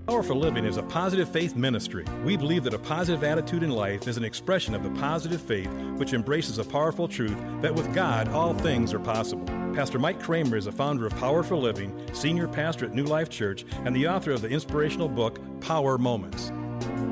Powerful Living is a positive faith ministry. We believe that a positive attitude in life is an expression of the positive faith which embraces a powerful truth that with God all things are possible. Pastor Mike Kramer is the founder of Powerful Living, senior pastor at New Life Church, and the author of the inspirational book, Power Moments.